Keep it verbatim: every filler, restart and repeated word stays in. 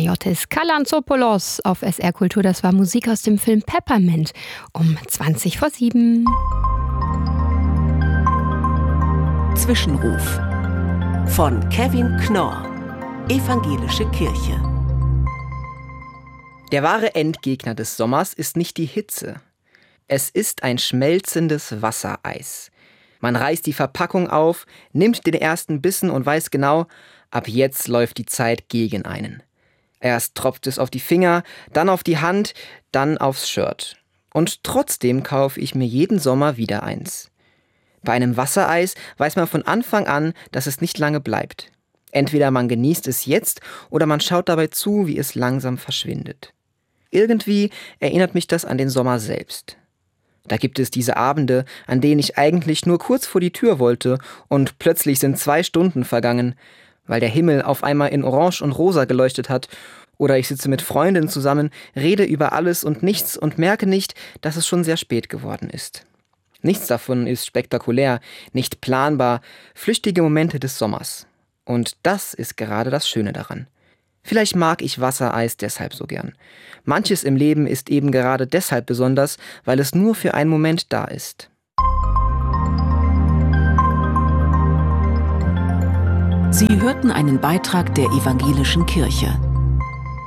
Panagiotis Kalantzopoulos auf S R Kultur. Das war Musik aus dem Film Peppermint um zwanzig vor sieben. Zwischenruf von Kevin Knorr, Evangelische Kirche. Der wahre Endgegner des Sommers ist nicht die Hitze. Es ist ein schmelzendes Wassereis. Man reißt die Verpackung auf, nimmt den ersten Bissen und weiß genau, ab jetzt läuft die Zeit gegen einen. Erst tropft es auf die Finger, dann auf die Hand, dann aufs Shirt. Und trotzdem kaufe ich mir jeden Sommer wieder eins. Bei einem Wassereis weiß man von Anfang an, dass es nicht lange bleibt. Entweder man genießt es jetzt oder man schaut dabei zu, wie es langsam verschwindet. Irgendwie erinnert mich das an den Sommer selbst. Da gibt es diese Abende, an denen ich eigentlich nur kurz vor die Tür wollte und plötzlich sind zwei Stunden vergangen, weil der Himmel auf einmal in Orange und Rosa geleuchtet hat oder ich sitze mit Freundinnen zusammen, rede über alles und nichts und merke nicht, dass es schon sehr spät geworden ist. Nichts davon ist spektakulär, nicht planbar, flüchtige Momente des Sommers. Und das ist gerade das Schöne daran. Vielleicht mag ich Wassereis deshalb so gern. Manches im Leben ist eben gerade deshalb besonders, weil es nur für einen Moment da ist. Sie hörten einen Beitrag der Evangelischen Kirche.